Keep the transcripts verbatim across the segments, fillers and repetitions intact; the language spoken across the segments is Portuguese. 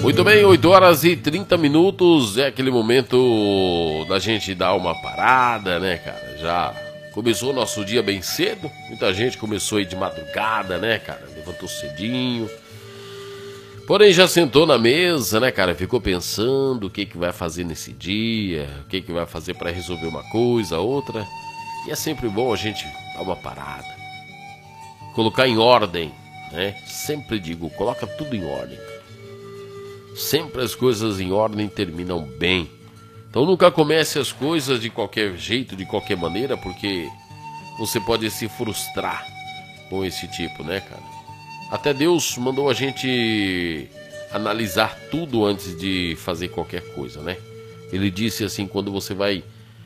Muito bem, oito horas e trinta minutos, é aquele momento da gente dar uma parada, né, cara? Já começou o nosso dia bem cedo, muita gente começou aí de madrugada, né, cara? Levantou cedinho, porém já sentou na mesa, né, cara? Ficou pensando o que que vai fazer nesse dia, o que que vai fazer para resolver uma coisa, outra. E é sempre bom a gente dar uma parada, colocar em ordem, né? Sempre digo, coloca tudo em ordem. Sempre as coisas em ordem terminam bem. Então nunca comece as coisas de qualquer jeito, de qualquer maneira, porque você pode se frustrar com esse tipo, né, cara? Até Deus mandou a gente analisar tudo antes de fazer qualquer coisa, né? Ele disse assim, quando você vai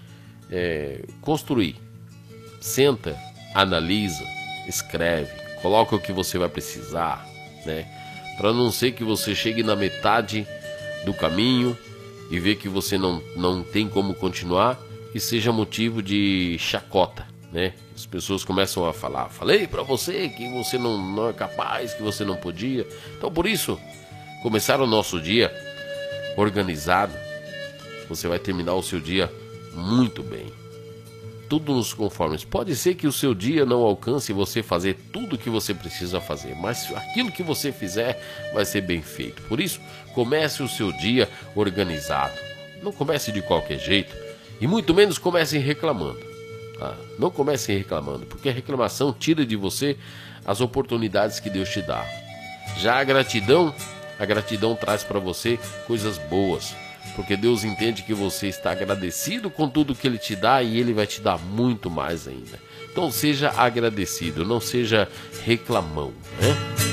é, construir, senta, analisa, escreve, coloca o que você vai precisar, né? Para não ser que você chegue na metade do caminho e vê que você não, não tem como continuar e seja motivo de chacota, né? As pessoas começam a falar, falei para você que você não, não é capaz, que você não podia. Então por isso, começar o nosso dia organizado, você vai terminar o seu dia muito bem. Tudo nos conformes. Pode ser que o seu dia não alcance você fazer tudo o que você precisa fazer, mas aquilo que você fizer vai ser bem feito. Por isso, comece o seu dia organizado. Não comece de qualquer jeito e muito menos comece reclamando. Tá? Não comece reclamando, porque a reclamação tira de você as oportunidades que Deus te dá. Já a gratidão, a gratidão traz para você coisas boas. Porque Deus entende que você está agradecido com tudo que Ele te dá e Ele vai te dar muito mais ainda. Então seja agradecido, não seja reclamão, né?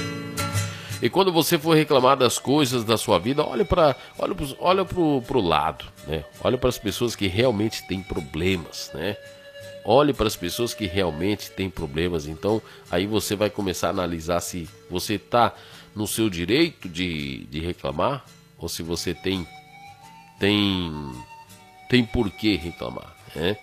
E quando você for reclamar das coisas da sua vida, olhe para olha pro, olha pro, pro lado, né? Olhe para as pessoas que realmente têm problemas, né? Olhe para as pessoas que realmente têm problemas. Então aí você vai começar a analisar se você está no seu direito de, de reclamar ou se você tem Tem, tem por que reclamar, né?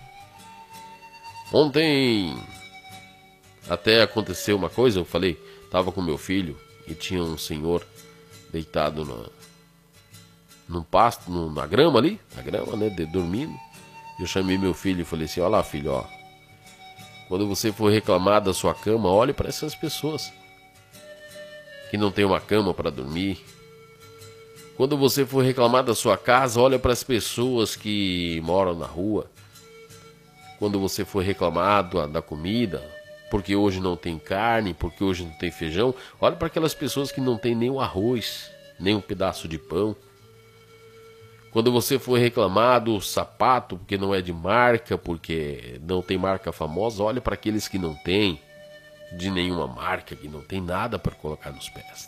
Ontem até aconteceu uma coisa, eu falei, tava com meu filho e tinha um senhor deitado na, num pasto, no, na grama ali, na grama, né, de, dormindo. Eu chamei meu filho e falei assim, olha lá, filho, ó, quando você for reclamar da sua cama, olhe para essas pessoas que não tem uma cama para dormir. Quando você for reclamar da sua casa, olha para as pessoas que moram na rua. Quando você for reclamar da comida, porque hoje não tem carne, porque hoje não tem feijão, olha para aquelas pessoas que não tem nem o arroz, nem um pedaço de pão. Quando você for reclamar do sapato, porque não é de marca, porque não tem marca famosa, olha para aqueles que não tem de nenhuma marca, que não tem nada para colocar nos pés.